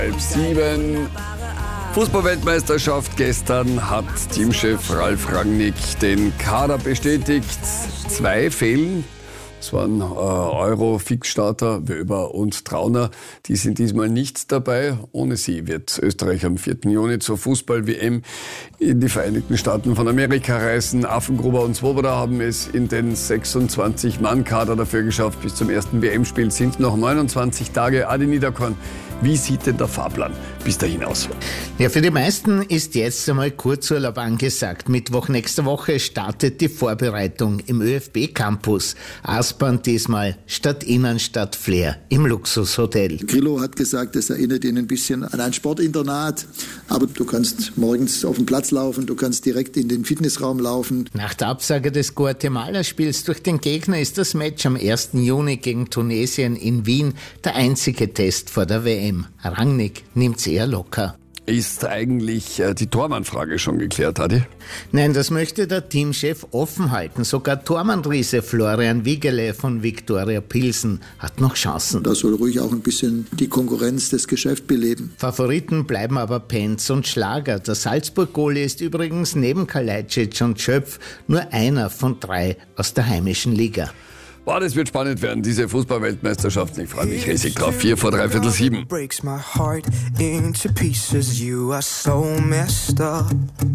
7. Fußballweltmeisterschaft gestern hat Teamchef Ralf Rangnick den Kader bestätigt. 2 fehlen. Es waren Euro-Fixstarter, Wöber und Trauner. Die sind diesmal nicht dabei. Ohne sie wird Österreich am 4. Juni zur Fußball-WM in die Vereinigten Staaten von Amerika reisen. Affengruber und Swoboda haben es in den 26-Mann-Kader dafür geschafft. Bis zum ersten WM-Spiel sind noch 29 Tage. Adi Niederkorn, wie sieht denn der Fahrplan bis dahin aus? Ja, für die meisten ist jetzt einmal Kurzurlaub angesagt. Mittwoch nächste Woche startet die Vorbereitung im ÖFB-Campus. Aspern diesmal statt Innenstadt Flair im Luxushotel. Grillo hat gesagt, das erinnert ihn ein bisschen an ein Sportinternat. Aber du kannst morgens auf den Platz laufen, du kannst direkt in den Fitnessraum laufen. Nach der Absage des Guatemala-Spiels durch den Gegner ist das Match am 1. Juni gegen Tunesien in Wien der einzige Test vor der WM. Rangnick nimmt's eher locker. Ist eigentlich die Tormannfrage schon geklärt, Adi? Nein, das möchte der Teamchef offen halten. Sogar Tormannriese Florian Wiegele von Viktoria Pilsen hat noch Chancen. Da soll ruhig auch ein bisschen die Konkurrenz des Geschäfts beleben. Favoriten bleiben aber Penz und Schlager. Der Salzburg-Goalie ist übrigens neben Kalajdzic und Schöpf nur einer von 3 aus der heimischen Liga. Boah, das wird spannend werden, diese Fußball-Weltmeisterschaft. Ich freue mich riesig drauf. 6:45.